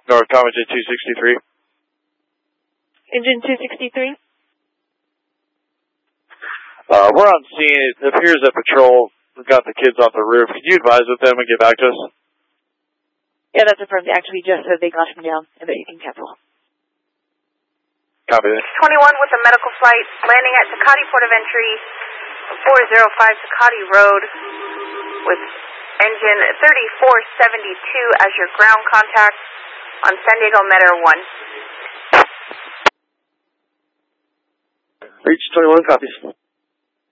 North Com Engine 263. Engine 263? We're on scene. It appears that patrol got the kids off the roof. Could you advise with them and get back to us? Yeah, that's affirmed. Actually, just said they got him down and that you can cancel. Copy that. 21 with a medical flight landing at Tecate Port of Entry, 405 Tecate Road with engine 3472 as your ground contact on San Diego Metro 1. Reach 21 copies.